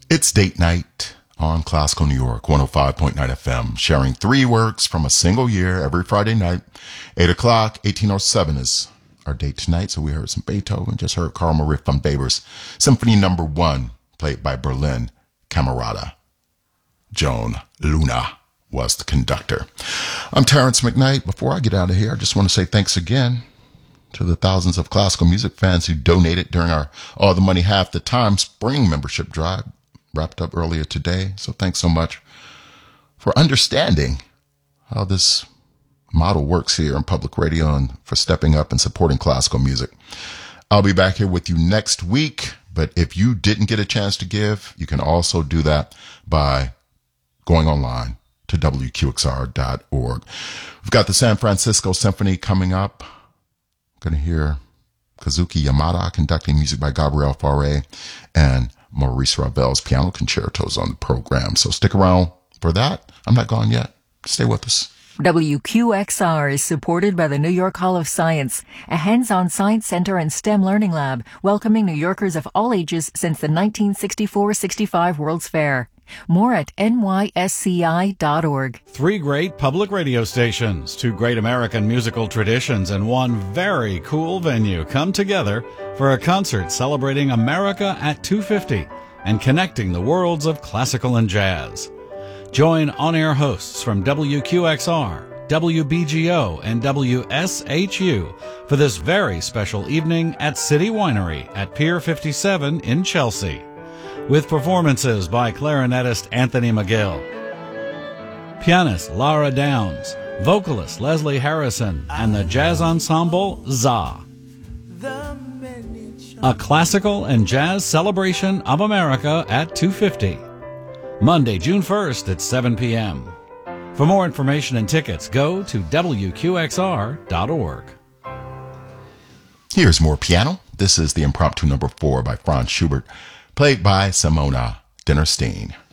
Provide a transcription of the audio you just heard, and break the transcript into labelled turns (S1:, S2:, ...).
S1: It's date night on Classical New York, 105.9 FM, sharing three works from a single year every Friday night. 8 o'clock, 1807 is our date tonight. So we heard some Beethoven, just heard Carl Maria von Weber's Symphony No. 1, played by Berlin Camerata. Joan Luna was the conductor. I'm Terrence McKnight. Before I get out of here, I just want to say thanks again to the thousands of classical music fans who donated during our All the Money Half the Time spring membership drive, wrapped up earlier today. So thanks so much for understanding how this model works here on public radio and for stepping up and supporting classical music. I'll be back here with you next week, but if you didn't get a chance to give, you can also do that by going online to WQXR.org. We've got the San Francisco Symphony coming up. Going to hear Kazuki Yamada conducting music by Gabriel Fauré and Maurice Ravel's piano concertos on the program. So stick around for that. I'm not gone yet. Stay with us.
S2: WQXR is supported by the New York Hall of Science, a hands-on science center and STEM learning lab, welcoming New Yorkers of all ages since the 1964-65 World's Fair. More at nysci.org.
S3: Three great public radio stations, two great American musical traditions, and one very cool venue come together for a concert celebrating America at 250 and connecting the worlds of classical and jazz. Join on-air hosts from WQXR, WBGO, and WSHU for this very special evening at City Winery at Pier 57 in Chelsea, with performances by clarinetist Anthony McGill, pianist Lara Downs, vocalist Leslie Harrison, and the jazz ensemble ZA. A classical and jazz celebration of America at 250. Monday, June 1st at 7 p.m. For more information and tickets, go to WQXR.org.
S1: Here's more piano. This is the Impromptu No. 4 by Franz Schubert, played by Simona Dinnerstein.